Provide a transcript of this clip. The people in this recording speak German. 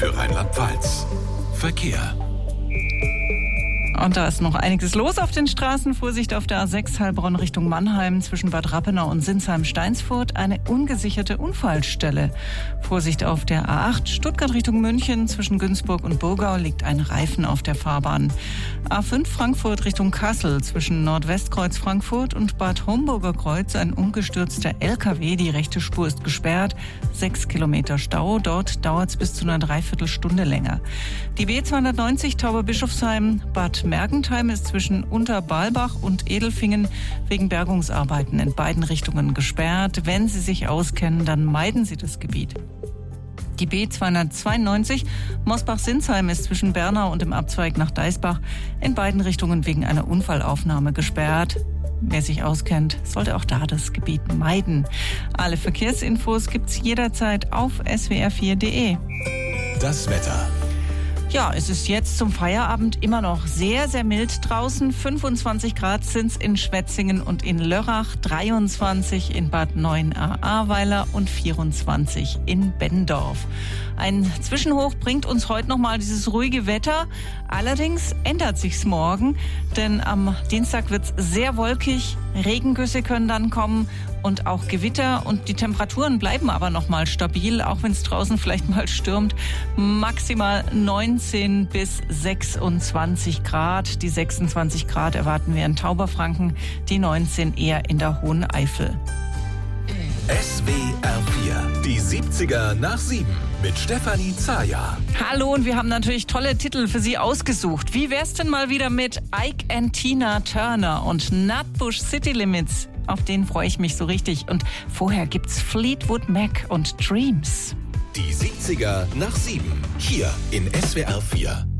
für Rheinland-Pfalz. Verkehr. Und da ist noch einiges los auf den Straßen. Vorsicht auf der A6 Heilbronn Richtung Mannheim zwischen Bad Rappenau und Sinsheim-Steinsfurt. Eine ungesicherte Unfallstelle. Vorsicht auf der A8 Stuttgart Richtung München zwischen Günzburg und Burgau liegt ein Reifen auf der Fahrbahn. A5 Frankfurt Richtung Kassel zwischen Nordwestkreuz Frankfurt und Bad Homburger Kreuz ein umgestürzter LKW. Die rechte Spur ist gesperrt. 6 Kilometer Stau. Dort dauert es bis zu einer Dreiviertelstunde länger. Die B290 Tauberbischofsheim Bad Mergentheim ist zwischen Unterbalbach und Edelfingen wegen Bergungsarbeiten in beiden Richtungen gesperrt. Wenn Sie sich auskennen, dann meiden Sie das Gebiet. Die B292 Mosbach-Sinsheim ist zwischen Bernau und dem Abzweig nach Deisbach in beiden Richtungen wegen einer Unfallaufnahme gesperrt. Wer sich auskennt, sollte auch da das Gebiet meiden. Alle Verkehrsinfos gibt's jederzeit auf swr4.de. Das Wetter. Ja, es ist jetzt zum Feierabend immer noch sehr, sehr mild draußen. 25 Grad sind's in Schwetzingen und in Lörrach, 23 in Bad Neuenahr-Ahrweiler und 24 in Benndorf. Ein Zwischenhoch bringt uns heute nochmal dieses ruhige Wetter. Allerdings ändert sich's morgen, denn am Dienstag wird's sehr wolkig. Regengüsse können dann kommen und auch Gewitter, und die Temperaturen bleiben aber noch mal stabil, auch wenn es draußen vielleicht mal stürmt. Maximal 19 bis 26 Grad. Die 26 Grad erwarten wir in Tauberfranken, die 19 eher in der Hohen Eifel. SWR 4, die 70er nach 7 mit Stefanie Zaja. Hallo, und wir haben natürlich tolle Titel für Sie ausgesucht. Wie wär's denn mal wieder mit Ike and Tina Turner und Nutbush City Limits? Auf den freue ich mich so richtig. Und vorher gibt's Fleetwood Mac und Dreams. Die 70er nach 7, hier in SWR 4.